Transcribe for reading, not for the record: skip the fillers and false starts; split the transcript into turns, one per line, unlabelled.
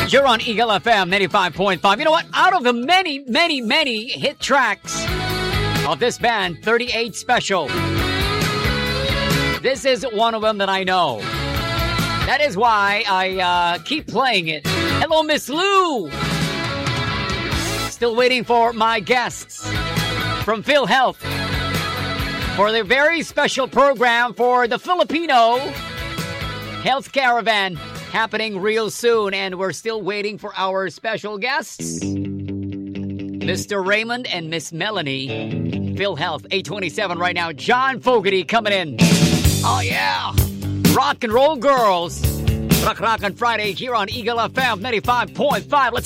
You're on Eagle FM 95.5. You know what? Out of the many, many, many hit tracks of this band, 38 Special, this is one of them that I know. That is why I keep playing it. Hello, Miss Lou. Still waiting for my guests from PhilHealth for their very special program for the Filipino Health Caravan happening real soon. And we're still waiting for our special guests, Mr. Raymond and Miss Melanie. PhilHealth 827 right now. John Fogerty coming in. Oh, yeah. Rock and roll girls. Rock on Friday here on Eagle FM 95.5. Let's